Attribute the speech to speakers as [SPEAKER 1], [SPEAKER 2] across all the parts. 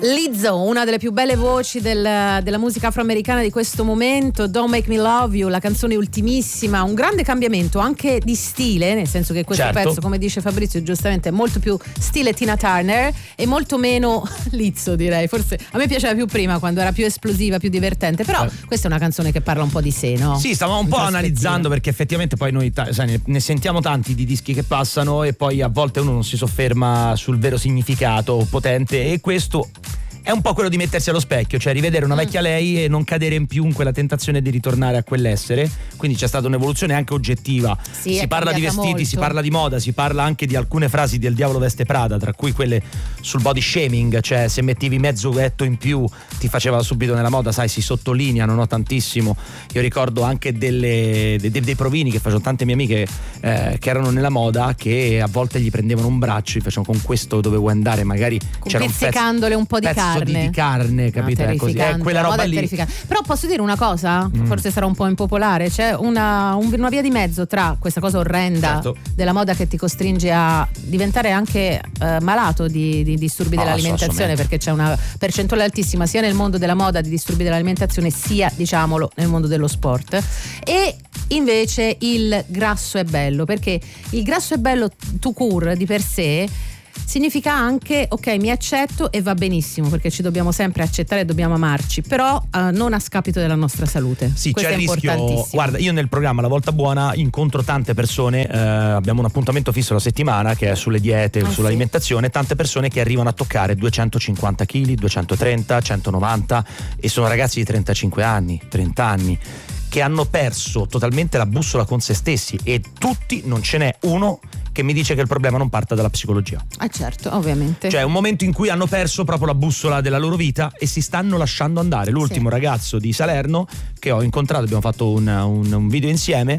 [SPEAKER 1] Lizzo, una delle più belle voci della musica afroamericana di questo momento, Don't Make Me Love You, la canzone ultimissima, un grande cambiamento anche di stile, nel senso che questo pezzo, come dice Fabrizio giustamente, è molto più stile Tina Turner e molto meno Lizzo, direi. Forse a me piaceva più prima, quando era più esplosiva, più divertente, però questa è una canzone che parla un po' di sé, no?
[SPEAKER 2] Sì, stavamo un po' analizzando, perché effettivamente poi noi sai, ne sentiamo tanti di dischi che passano e poi a volte uno non si sofferma sul vero significato potente, e questo è un po' quello di mettersi allo specchio, cioè rivedere una vecchia lei e non cadere in più in quella tentazione di ritornare a quell'essere. Quindi c'è stata un'evoluzione anche oggettiva.
[SPEAKER 1] Sì,
[SPEAKER 2] si parla di vestiti,
[SPEAKER 1] molto.
[SPEAKER 2] Si parla di moda, si parla anche di alcune frasi del Diavolo Veste Prada, tra cui quelle sul body shaming, cioè se mettevi mezzo vetto in più ti faceva subito nella moda, sai, si sottolineano, no, tantissimo. Io ricordo anche dei provini che facevano tante mie amiche che erano nella moda, che a volte gli prendevano un braccio, gli facevano: con questo dove vuoi andare, magari c'era
[SPEAKER 1] pizzicandole un po' di carne.
[SPEAKER 2] Di carne, capito? È così. Quella roba lì.
[SPEAKER 1] Però posso dire una cosa? Forse sarà un po' impopolare. C'è una via di mezzo tra questa cosa orrenda della moda che ti costringe a diventare anche malato di disturbi dell'alimentazione, perché c'è una percentuale altissima sia nel mondo della moda di disturbi dell'alimentazione, sia, diciamolo, nel mondo dello sport. E invece il grasso è bello, perché il grasso è bello tout court di per sé significa anche: ok, mi accetto e va benissimo, perché ci dobbiamo sempre accettare e dobbiamo amarci, però non a scapito della nostra salute.
[SPEAKER 2] Sì,
[SPEAKER 1] questo
[SPEAKER 2] c'è
[SPEAKER 1] è
[SPEAKER 2] il rischio.
[SPEAKER 1] importantissimo.
[SPEAKER 2] Guarda, io nel programma La Volta Buona incontro tante persone, abbiamo un appuntamento fisso la settimana che è sulle diete, sull'alimentazione, tante persone che arrivano a toccare 250 kg, 230, 190, e sono ragazzi di 35 anni, 30 anni, che hanno perso totalmente la bussola con se stessi, e tutti, non ce n'è uno che mi dice che il problema non parta dalla psicologia.
[SPEAKER 1] Certo, ovviamente.
[SPEAKER 2] Cioè, un momento in cui hanno perso proprio la bussola della loro vita e si stanno lasciando andare. L'ultimo ragazzo di Salerno che ho incontrato, abbiamo fatto un video insieme,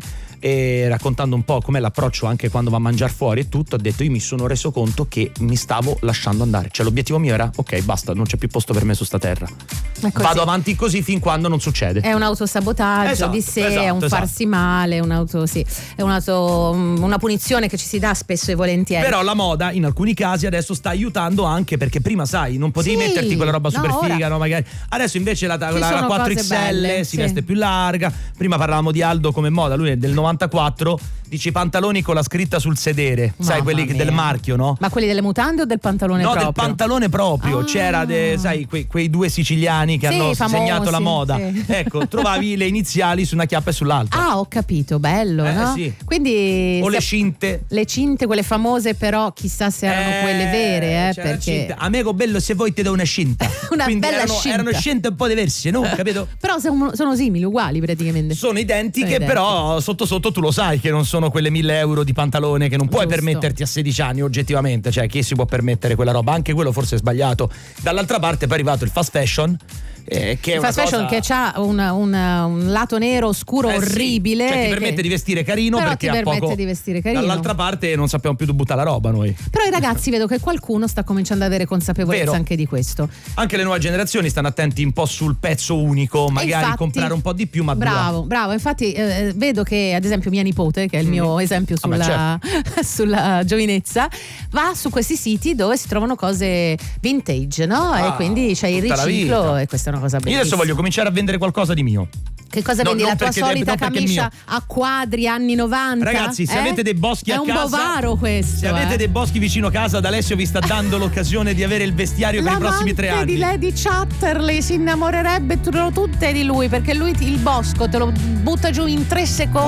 [SPEAKER 2] e raccontando un po' com'è l'approccio anche quando va a mangiare fuori e tutto, ha detto: io mi sono reso conto che mi stavo lasciando andare, cioè l'obiettivo mio era: ok, basta, non c'è più posto per me su sta terra, vado avanti così fin quando non succede.
[SPEAKER 1] È un autosabotaggio di sé, è un farsi male, è una punizione che ci si dà spesso e volentieri.
[SPEAKER 2] Però la moda in alcuni casi adesso sta aiutando, anche perché prima, sai, non potevi metterti quella roba super figa, no, magari. Adesso invece la 4XL si veste più larga. Prima parlavamo di Aldo come moda, lui è del 94, dici pantaloni con la scritta sul sedere, sai, quelli del marchio, no?
[SPEAKER 1] Ma quelli delle mutande o del pantalone proprio?
[SPEAKER 2] No, del pantalone proprio. C'era sai, quei due siciliani che hanno segnato la moda. Ecco, trovavi le iniziali su una chiappa e sull'altra.
[SPEAKER 1] Ho capito, bello, no?
[SPEAKER 2] Sì.
[SPEAKER 1] Quindi
[SPEAKER 2] o le cinte.
[SPEAKER 1] Le cinte, quelle famose, però chissà se erano quelle vere, perché
[SPEAKER 2] amico bello, se vuoi ti do una cinta.
[SPEAKER 1] Una
[SPEAKER 2] quindi
[SPEAKER 1] bella cinta.
[SPEAKER 2] Erano scinte un po' diverse, no? Capito?
[SPEAKER 1] Però sono simili, uguali praticamente.
[SPEAKER 2] Sono identiche, però sotto sotto tu lo sai che non sono quelle 1.000 euro di pantalone che non puoi permetterti a 16 anni oggettivamente, cioè chi si può permettere quella roba? Anche quello forse è sbagliato. Dall'altra parte poi è arrivato il fast fashion, che è
[SPEAKER 1] fast fashion che ha un lato nero oscuro orribile,
[SPEAKER 2] cioè ti permette di vestire carino,
[SPEAKER 1] però
[SPEAKER 2] perché
[SPEAKER 1] ti
[SPEAKER 2] a
[SPEAKER 1] permette
[SPEAKER 2] poco
[SPEAKER 1] di vestire carino.
[SPEAKER 2] Dall'altra parte non sappiamo più dove buttare la roba noi.
[SPEAKER 1] Però i ragazzi, vedo che qualcuno sta cominciando ad avere consapevolezza anche di questo.
[SPEAKER 2] Anche le nuove generazioni stanno attenti un po' sul pezzo unico, magari infatti, comprare un po' di più, ma
[SPEAKER 1] bravo, infatti vedo che ad esempio mia nipote, che è il mio esempio sulla giovinezza, va su questi siti dove si trovano cose vintage, no? E quindi c'è il riciclo, e questa è una cosa bellissima.
[SPEAKER 2] Io adesso voglio cominciare a vendere qualcosa di mio.
[SPEAKER 1] Che cosa vendi? La tua solita camicia a quadri anni 90?
[SPEAKER 2] Ragazzi, se avete dei boschi a casa,
[SPEAKER 1] è un bovaro questo.
[SPEAKER 2] Se avete dei boschi vicino casa, ad Alessio vi sta dando l'occasione di avere il vestiario per i prossimi 3 anni.
[SPEAKER 1] Di Lady Chatterley si innamorerebbe tutte di lui, perché lui il bosco te lo butta giù in 3 secondi.